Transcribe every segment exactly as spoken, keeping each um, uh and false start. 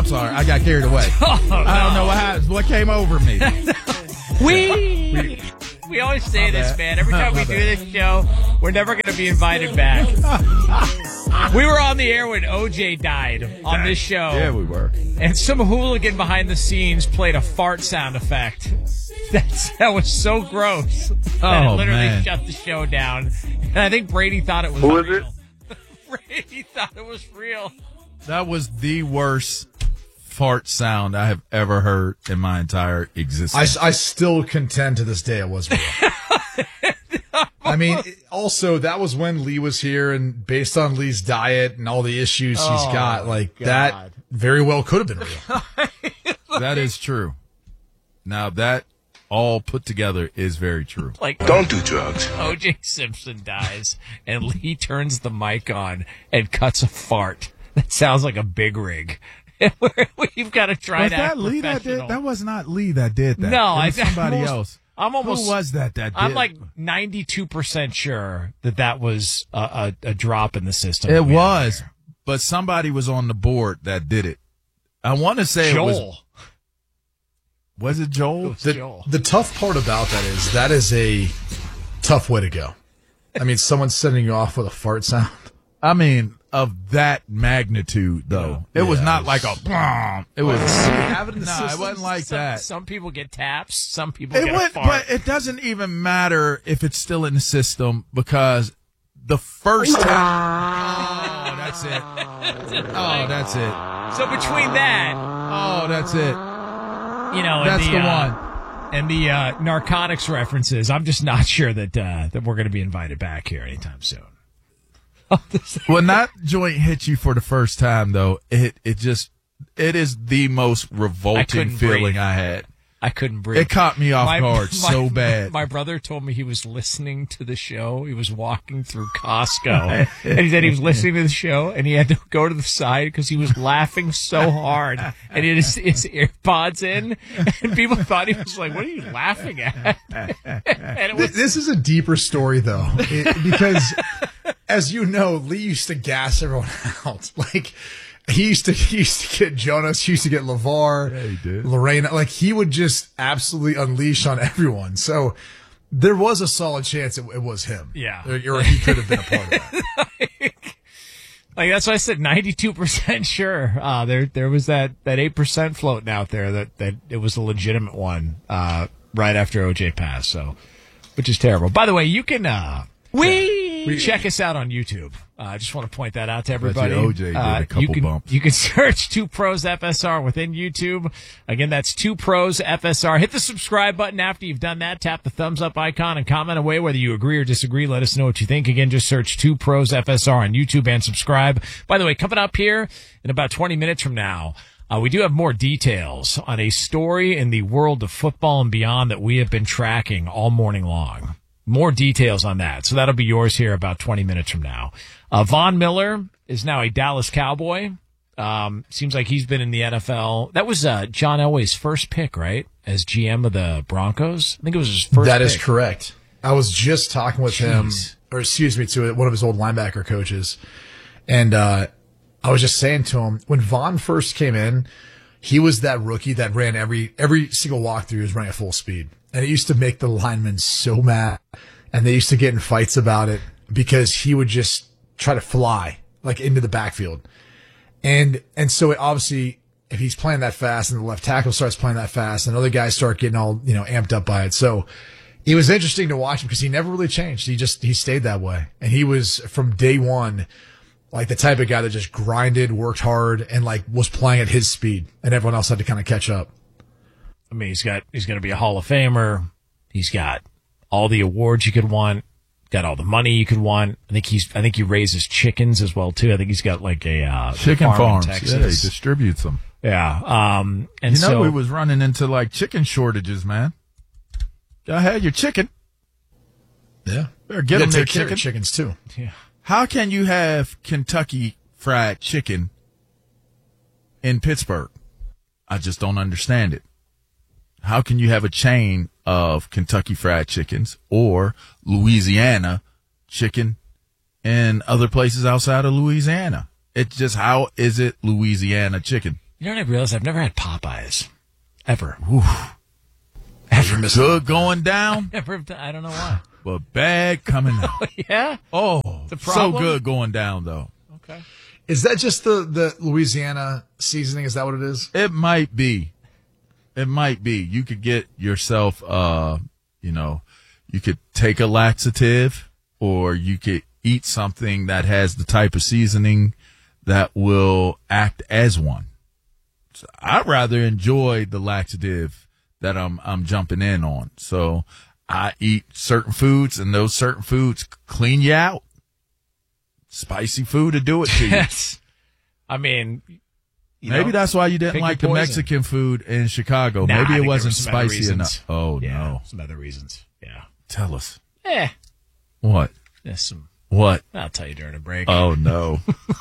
sorry. I got carried away. Oh, no. I don't know what happened. What came over me? we we always say My this, bad. man. Every time we My do bad. this show, we're never going to be invited back. We were on the air when O J died on this show. Yeah, we were. And some hooligan behind the scenes played a fart sound effect. That's, that was so gross that Oh, it literally man. shut the show down. And I think Brady thought it was Who was real. it? Brady thought it was real. That was the worst fart sound I have ever heard in my entire existence. I, I still contend to this day it was real. I mean, it- also, that was when Lee was here, and based on Lee's diet and all the issues he's Oh, got, like, God. that very well could have been real. That is true. Now, that all put together is very true. Like, Don't do drugs. O J Simpson dies, and Lee turns the mic on and cuts a fart. That sounds like a big rig. We've got to try Was to that act Lee that professional. did? That was not Lee that did that. No, It was I- somebody almost- else. I'm almost. Who was that that did? I'm like ninety-two percent sure that that was a, a, a drop in the system. It that we had was, there. but somebody was on the board that did it. I want to say it was. Joel. Was it Joel? was The, Joel. the tough part about that is that is a tough way to go. I mean, someone sending you off with a fart sound. I mean, of that magnitude, though. It was Yeah, not it like a. Boom. It was. have it in the No, it system? wasn't like some, that. Some people get taps. Some people It get would, a fart. but it doesn't even matter if it's still in the system because the first time. Oh, that's it. Oh, that's it. So between that, Oh, that's it. you know, and That's the, the uh, one. and the uh, narcotics references, I'm just not sure that uh, that we're going to be invited back here anytime soon. When that joint hits you for the first time, though, it it just it is the most revolting couldn't feeling breathe. I had. I couldn't breathe. It caught me off My- guard my- so bad. My brother told me he was listening to the show. He was walking through Costco, and he said he was listening to the show, and he had to go to the side because he was laughing so hard, and he had his, his AirPods in, and people thought he was like, "What are you laughing at?" And it was This is a deeper story, though, it, because as you know, Lee used to gas everyone out. Like he used to, he used to get Jonas, he used to get LeVar, Yeah, he did. Lorena. Like he would just absolutely unleash on everyone. So there was a solid chance it, it was him. Yeah. or, or he could have been a part of that. like that's why I said ninety-two percent sure. Uh, there there was that that eight percent floating out there that that it was a legitimate one uh, right after O J passed. So, which is terrible. By the way, you can uh, we check us out on YouTube. Uh, I just want to point that out to everybody. O J did a Uh, couple you can, bumps. You can search Two Pros F S R within YouTube. Again, that's Two Pros F S R. Hit the subscribe button after you've done that. Tap the thumbs up icon and comment away whether you agree or disagree. Let us know what you think. Again, just search Two Pros F S R on YouTube and subscribe. By the way, coming up here in about twenty minutes from now, Uh, we do have more details on a story in the world of football and beyond that we have been tracking all morning long. More details on that. So that'll be yours here about twenty minutes from now. Uh, Von Miller is now a Dallas Cowboy. Um, seems like he's been in the N F L. That was uh, John Elway's first pick, right? As G M of the Broncos. I think it was his first That pick. is correct. I was just talking with him, Jeez. or excuse me, to one of his old linebacker coaches. And uh, I was just saying to him, when Vaughn first came in, he was that rookie that ran every every single walkthrough, he was running at full speed. And it used to make the linemen so mad. And they used to get in fights about it because he would just try to fly like into the backfield. And and so it obviously, if he's playing that fast and the left tackle starts playing that fast and other guys start getting all, you know, amped up by it. So it was interesting to watch him because he never really changed. He just, he stayed that way. And he was from day one, like the type of guy that just grinded, worked hard, and like was playing at his speed, and everyone else had to kind of catch up. I mean, he's got, he's going to be a Hall of Famer. He's got all the awards you could want, got all the money you could want. I think he's, I think he raises chickens as well too. I think he's got like a, uh, Chicken farm in farms. Texas. Yeah, he distributes them. Yeah. Um, and You know, so we was running into like chicken shortages, man. Go ahead, your chicken. Yeah. Better get You them gotta their take care of chicken. chickens too. yeah. How can you have Kentucky Fried Chicken in Pittsburgh? I just don't understand it. How can you have a chain of Kentucky Fried Chickens or Louisiana chicken in other places outside of Louisiana? It's just, how is it Louisiana chicken? You know what I realized? I've never had Popeyes. Ever. Ever good going down, Never. I don't know why. but bad coming out. Yeah? Oh, a so problem? good going down though. Okay. Is that just the, the Louisiana seasoning? Is that what it is? It might be. It might be. You could get yourself, uh, you know, you could take a laxative, or you could eat something that has the type of seasoning that will act as one. So I'd rather enjoy the laxative that I'm I'm jumping in on. So I eat certain foods, and those certain foods clean you out. Spicy food to do it to you. Yes. I mean, you Maybe know, that's why you didn't pick like your the poison. Mexican food in Chicago. Nah, I Maybe think it there wasn't were some other spicy reasons. enough. Oh, yeah, no. some other reasons. Yeah. Tell us. Eh. What? There's some. What? I'll tell you during a break. Oh, no.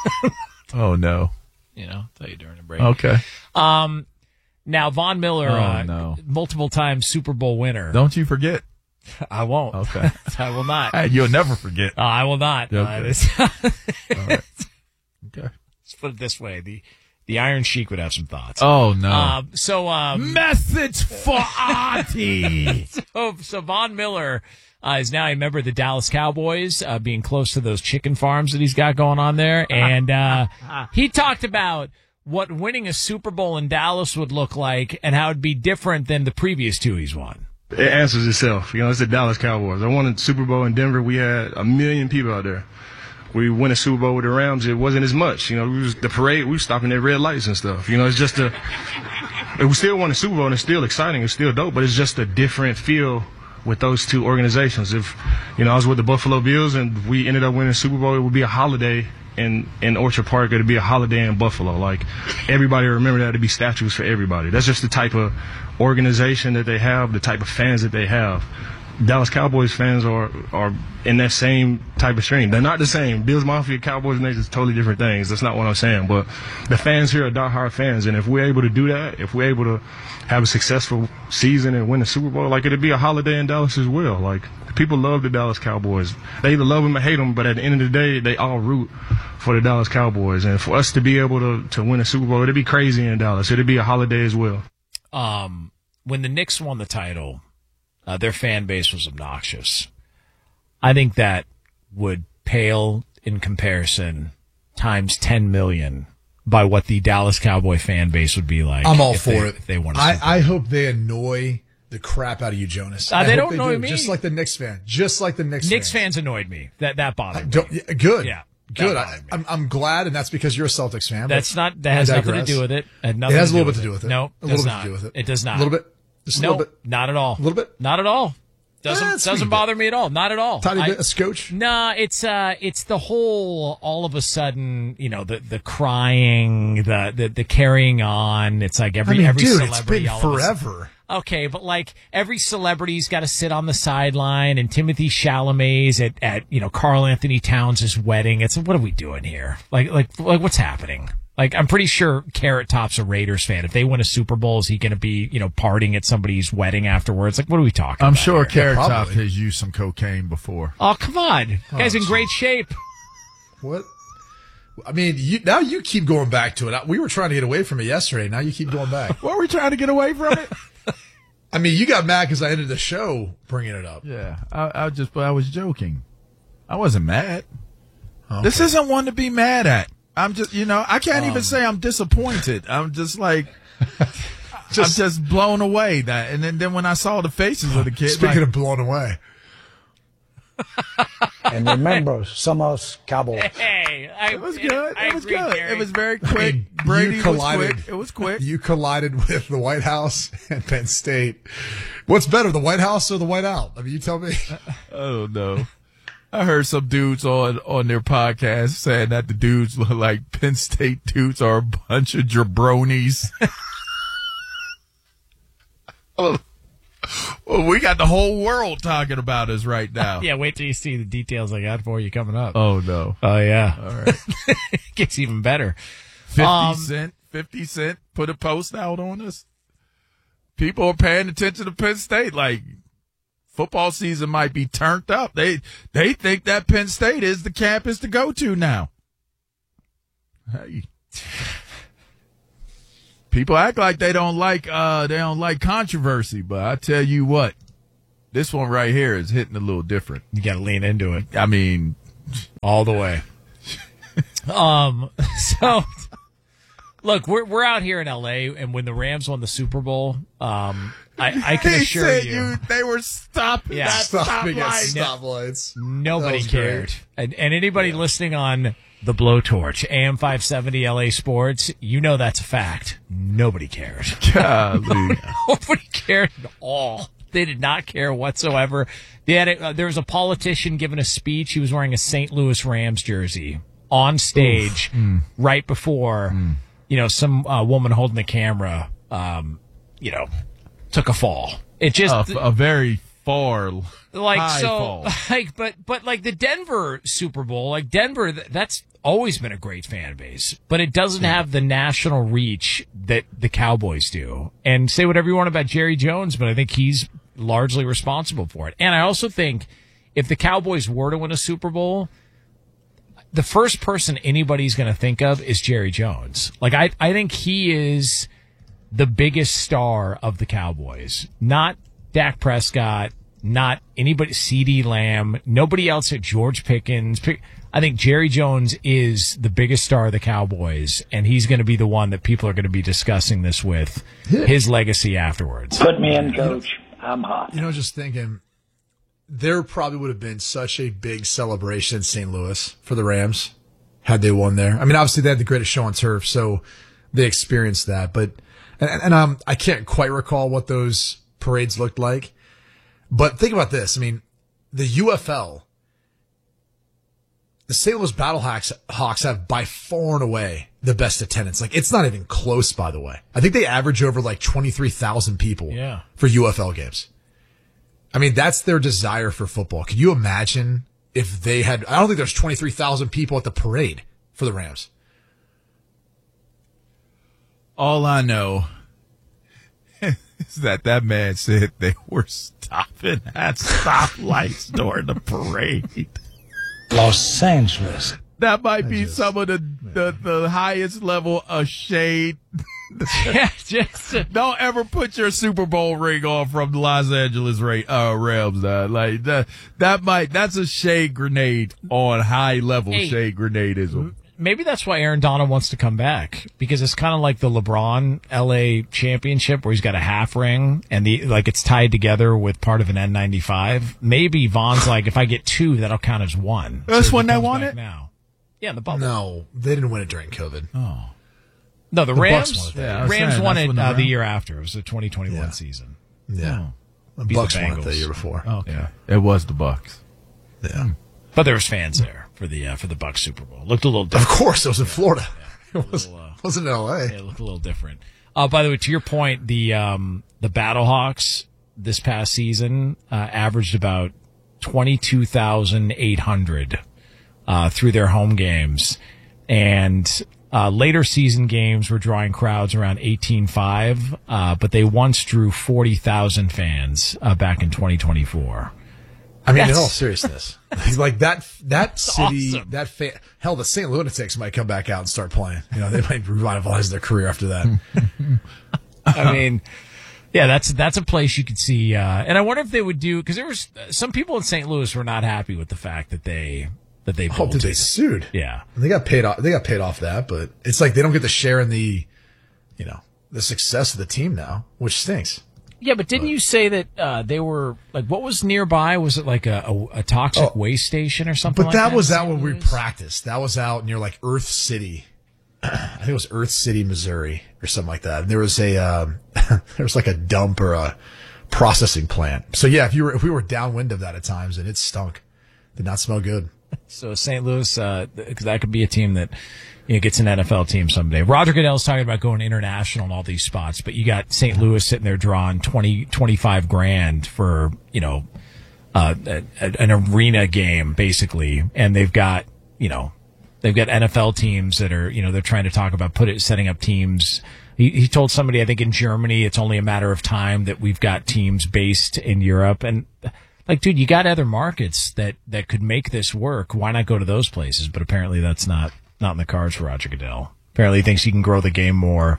oh, no. You know, I'll tell you during a break. Okay. Um, now Von Miller, Oh, uh, no. multiple time Super Bowl winner. Don't you forget. I won't. Okay. I will not. Hey, you'll never forget. Uh, I will not. Okay. Uh, this- All right. Okay. Let's put it this way: the the Iron Sheik would have some thoughts. Oh, no. Um, so, um, Message for Auntie. so, so Von Miller uh, is now a member of the Dallas Cowboys, uh, being close to those chicken farms that he's got going on there, and uh, he talked about what winning a Super Bowl in Dallas would look like and how it'd be different than the previous two he's won. It answers itself. You know, it's the Dallas Cowboys. I won a Super Bowl in Denver. We had a million people out there. We win a Super Bowl with the Rams. It wasn't as much. You know, we was the parade. We were stopping at red lights and stuff. You know, it's just a. We still won a Super Bowl and it's still exciting. It's still dope, but it's just a different feel with those two organizations. If, you know, I was with the Buffalo Bills and we ended up winning a Super Bowl, it would be a holiday in, in Orchard Park. It'd be a holiday in Buffalo. Like, everybody would remember that. It'd be statues for everybody. That's just the type of organization that they have, the type of fans that they have. Dallas Cowboys fans are are in that same type of stream. They're not the same. Bills Mafia, Cowboys Nation is totally different things. That's not what I'm saying. But the fans here are diehard fans, and if we're able to do that, if we're able to have a successful season and win the Super Bowl, like, it'd be a holiday in Dallas as well. Like, people love the Dallas Cowboys. They either love them or hate them, but at the end of the day, they all root for the Dallas Cowboys. And for us to be able to to win a Super Bowl, it'd be crazy in Dallas. It'd be a holiday as well. Um, when the Knicks won the title, Uh, their fan base was obnoxious. I think that would pale in comparison times ten million by what the Dallas Cowboy fan base would be like. I'm all if for they, it. If they won a I, Super Bowl. I hope they annoy the crap out of you, Jonas. Uh, I they hope don't annoy do. me. Just like the Knicks fan. Just like the Knicks Knicks fans. fans annoyed me. That that bothered me. Don't, yeah, good. Yeah. Good. That I, bothered me. I'm, I'm glad, and that's because you're a Celtics fan. but That's not. That I has nothing to digress. do with it. It, had nothing It has to a little do bit to do with with it. No, a does little bit not. to do with it. It does not. A little bit. Just a no, little bit. not at all. A little bit. Not at all. Doesn't Eh, it's doesn't pretty bother bit. me at all. Not at all. Tiny I- bit, a scotch. Nah, it's uh, it's the whole. All of a sudden, you know, the the crying, the the, the carrying on. It's like every I mean, every dude, it's celebrity. been all of a sudden- forever. Okay, but like every celebrity's got to sit on the sideline, and Timothy Chalamet's at at you know Karl Anthony Towns' wedding. It's what are we doing here? Like like like what's happening? Like, I'm pretty sure Carrot Top's a Raiders fan. If they win a Super Bowl, is he going to be, you know, partying at somebody's wedding afterwards? Like, what are we talking I'm about? sure here? Carrot Yeah, Top probably. has used some cocaine before. Oh, come on. Guy's in great shape. What? I mean, you, now you keep going back to it. We were trying to get away from it yesterday. Now you keep going back. What were we trying to get away from it? I mean, you got mad because I ended the show bringing it up. Yeah, I, I just, I was joking. I wasn't mad. Okay. This isn't one to be mad at. I'm just, you know, I can't even say I'm disappointed. I'm just like, Just- I'm just blown away. That, and then, then when I saw the faces of the kids, Speaking like, of blown away. And remember, some of us Cowboys. Hey, I, it was good. I It was agree, good. Gary. It was very I quick. mean, Brady you was collided. quick. It was quick. You collided with the White House and Penn State. What's better, the White House or the White Owl? I mean, you tell me. Oh no. I heard some dudes on, on their podcast saying that the dudes look like Penn State dudes are a bunch of jabronis. Well, we got the whole world talking about us right now. Yeah, wait till you see the details I got for you coming up. Oh no. Oh, yeah. All right. It gets even better. Fifty Um, cent, fifty cent, put a post out on us. People are paying attention to Penn State. Like, football season might be turned up. They they think that Penn State is the campus to go to now. Hey, people act like they don't like uh they don't like controversy, but I tell you what, this one right here is hitting a little different. You got to lean into it I mean, all the way. um. So, look, we're we're out here in L A, and when the Rams won the Super Bowl, um, I, I can they assure said you, they were stopping Yeah. that Stopping at stoplight. stoplights. nobody That was cared. great. And, and anybody listening on the Blowtorch, A M five seventy L A Sports, you know that's a fact. Nobody cared. Golly. Nobody cared at all. They did not care whatsoever. They had a, uh, there was a politician giving a speech. He was wearing a Saint Louis Rams jersey on stage right before, you know, some uh, woman holding the camera, um, you know, took a fall. It just a, a very far like high so fall. like but but like the Denver Super Bowl, like Denver, th- that's always been a great fan base, but it doesn't have the national reach that the Cowboys do. And say whatever you want about Jerry Jones, but I think he's largely responsible for it. And I also think if the Cowboys were to win a Super Bowl, the first person anybody's going to think of is Jerry Jones. Like I I think he is the biggest star of the Cowboys, not Dak Prescott, not anybody, CeeDee Lamb, nobody else at George Pickens. I think Jerry Jones is the biggest star of the Cowboys, and he's going to be the one that people are going to be discussing this with, his legacy afterwards. Put me in, coach. I'm hot. You know, just thinking, there probably would have been such a big celebration in Saint Louis for the Rams had they won there. I mean, obviously they had the greatest show on turf, so they experienced that. But and, and um, I can't quite recall what those parades looked like. But think about this. I mean, the U F L, the Saint Louis Battlehawks Hawks have by far and away the best attendance. Like, it's not even close, by the way. I think they average over like twenty-three thousand people Yeah. for U F L games. I mean, that's their desire for football. Could you imagine if they had, I don't think there's twenty-three thousand people at the parade for the Rams. All I know is that that man said they were stopping at stoplights during the parade. Los Angeles. That might be some of the, the, the highest level of shade. Yeah, just uh, Don't ever put your Super Bowl ring on from the Los Angeles Ra- uh, Rams. Uh, like that, that might that's a shade grenade on high level Hey. shade grenadism. maybe that's why Aaron Donald wants to come back, because it's kind of like the LeBron L A championship where he's got a half ring and the like it's tied together with part of an N ninety-five. Maybe Vaughn's like, if I get two, that'll count as one. That's if when he they comes won back it? now. Yeah, in the bubble. No, they didn't win it during COVID. Oh, No, the, The Rams. Bucks won it that year. Rams Yeah, I was saying, won that's it when the uh, the Rams- year after. It was the twenty twenty-one Yeah. season. Yeah. The Beat the Bucks won it the Bengals. year before. okay. Yeah. It was the Bucks. Yeah. But there was fans there for the uh, for the Bucks Super Bowl. Looked a little Of different. course, it was in Florida. Yeah, It was, a little, uh, wasn't in L A. Yeah, it looked a little different. Uh, by the way, to your point, the um, the Battlehawks this past season uh, averaged about twenty-two thousand eight hundred uh, through their home games, and uh, later season games were drawing crowds around eighteen five, uh, but they once drew forty thousand fans uh, back in twenty twenty-four. I mean, in That's- all seriousness, like that, that city, awesome. that fa- hell, the Saint Lunatics might come back out and start playing. You know, they might revitalize their career after that. I mean, yeah, that's that's a place you could see. Uh, and I wonder if they would do, because there was some people in Saint Louis were not happy with the fact that they that they Oh, built dude, they it. sued. Yeah, They got paid off. They got paid off that, but it's like they don't get to share in the, you know, the success of the team now, which stinks. yeah. But didn't you say that uh, they were like, what was nearby? Was it like a, a, a toxic Oh. waste station or something? But like that that was in out Saint when we Louis? practiced. That was out near like Earth City. I think it was Earth City, Missouri, or something like that. And there was a um, there was like a dump or a processing plant. So yeah, if you were if we were downwind of that at times, and it stunk, did not smell good. So Saint Louis, uh, th- that could be a team that you know, gets an N F L team someday. Roger Goodell's talking about going international in all these spots, but you got Saint Louis sitting there drawing twenty, twenty-five grand for, you know, uh, a, a, an arena game basically. And they've got, you know, they've got N F L teams that are, you know, they're trying to talk about put it, setting up teams. He, he told somebody, I think in Germany, it's only a matter of time that we've got teams based in Europe. And like, dude, you got other markets that, that could make this work. Why not go to those places? But apparently that's not, not in the cards for Roger Goodell. Apparently he thinks he can grow the game more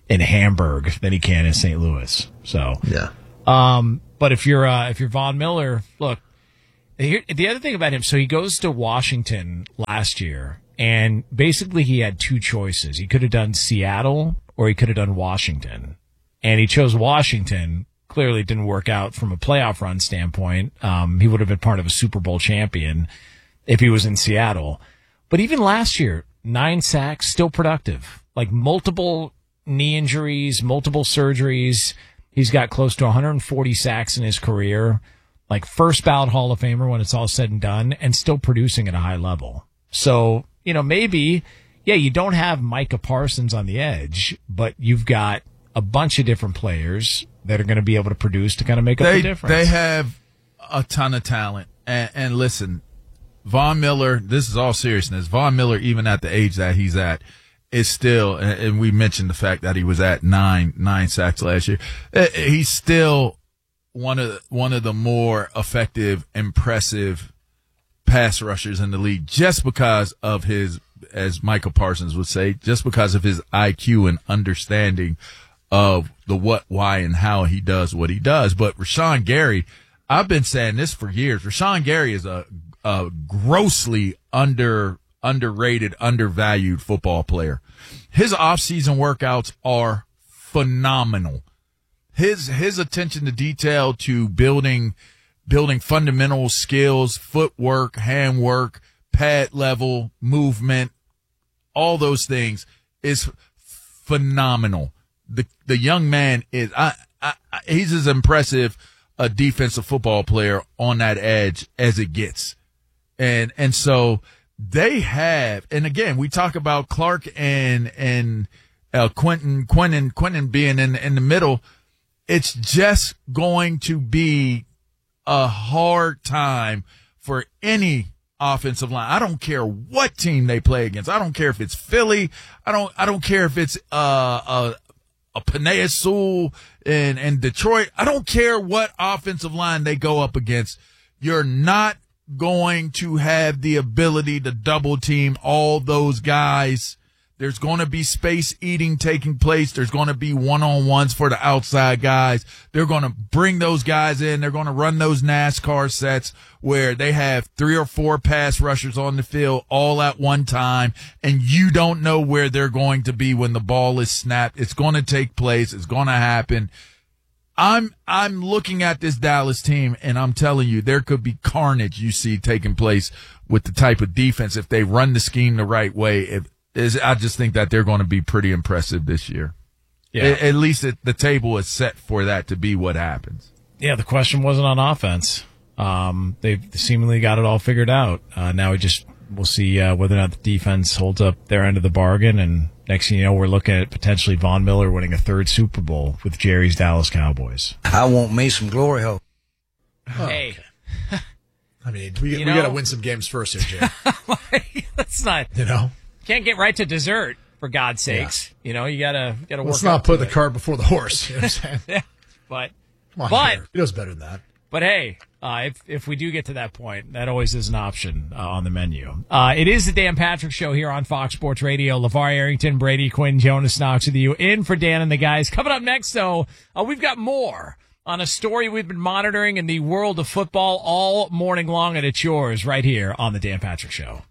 in Hamburg than he can in Saint Louis. So, Yeah. um, but if you're uh, if you're Von Miller, look, here, the other thing about him, so he goes to Washington last year, and basically he had two choices. He could have done Seattle or he could have done Washington, and he chose Washington. Clearly didn't work out from a playoff run standpoint. Um, he would have been part of a Super Bowl champion if he was in Seattle. But even last year, nine sacks, still productive. Like multiple knee injuries, multiple surgeries. He's got close to one hundred forty sacks in his career. Like first ballot Hall of Famer when it's all said and done, and still producing at a high level. So, you know, maybe, yeah, you don't have Micah Parsons on the edge, but you've got a bunch of different players that are going to be able to produce to kind of make up they, the difference. They have a ton of talent. And, and listen, Von Miller, this is all seriousness. Von Miller, even at the age that he's at, is still, and we mentioned the fact that he was at nine, nine sacks last year. He's still one of the, one of the more effective, impressive pass rushers in the league just because of his, as Michael Parsons would say, just because of his I Q and understanding of the what, why, and how he does what he does. But Rashawn Gary, I've been saying this for years. Rashawn Gary is a, a grossly under, underrated, undervalued football player. His off-season workouts are phenomenal. His, his attention to detail to building, building fundamental skills, footwork, handwork, pad level, movement, all those things is phenomenal. The the young man is I, I, I he's as impressive a defensive football player on that edge as it gets. And and so they have, and again, we talk about Clark and and uh, Quentin Quentin Quentin being in in the middle. It's just going to be a hard time for any offensive line. I don't care what team they play against. I don't care if it's Philly. I don't I don't care if it's uh a a Panay Sewell and, and Detroit. I don't care what offensive line they go up against. You're not going to have the ability to double team all those guys. There's going to be space eating taking place. There's going to be one-on-ones for the outside guys. They're going to bring those guys in. They're going to run those NASCAR sets where they have three or four pass rushers on the field all at one time, and you don't know where they're going to be when the ball is snapped. It's going to take place. It's going to happen. I'm I'm looking at this Dallas team, and I'm telling you, there could be carnage you see taking place with the type of defense if they run the scheme the right way. If Is I just think that they're going to be pretty impressive this year. Yeah. At, at least it, the table is set for that to be what happens. Yeah, the question wasn't on offense. Um, they've seemingly got it all figured out. Uh, now we just we'll see uh, whether or not the defense holds up their end of the bargain. And next thing you know, we're looking at potentially Von Miller winning a third Super Bowl with Jerry's Dallas Cowboys. I want me some glory hole. Hey. I mean, we, we know, got to win some games first here, Jay. Let's not. You know? Can't get right to dessert, for God's sakes. Yeah. You know, you gotta gotta Let's work. not put the it. cart before the horse. You know what I'm saying? Yeah, but Come on, but Jared. He knows better than that. But hey, uh, if if we do get to that point, that always is an option uh, on the menu. Uh, it is the Dan Patrick Show here on Fox Sports Radio. LeVar Arrington, Brady Quinn, Jonas Knox with you, in for Dan and the guys. Coming up next, though, uh, we've got more on a story we've been monitoring in the world of football all morning long, and it's yours right here on the Dan Patrick Show.